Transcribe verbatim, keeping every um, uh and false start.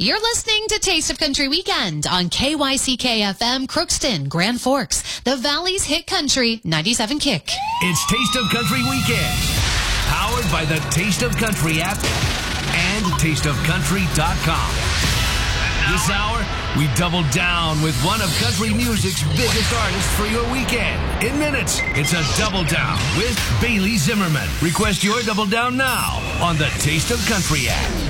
You're listening to Taste of Country Weekend on K Y C K F M, Crookston, Grand Forks, the Valley's Hit Country ninety-seven Kick. It's Taste of Country Weekend, powered by the Taste of Country app and taste of country dot com. This hour, we double down with one of country music's biggest artists for your weekend. In minutes, it's a double down with Bailey Zimmerman. Request your double down now on the Taste of Country app.